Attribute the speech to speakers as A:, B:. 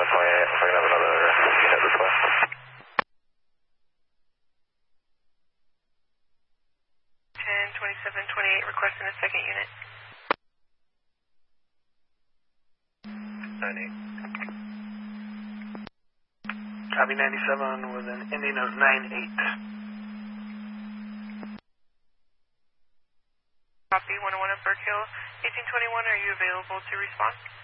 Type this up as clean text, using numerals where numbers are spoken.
A: if I can have another unit this way.
B: 10-27-28, requesting a second unit.
A: 98.
C: Copy 97 with an ending of 98.
B: Copy 101 at Burke Hill, 1821, are you available to respond?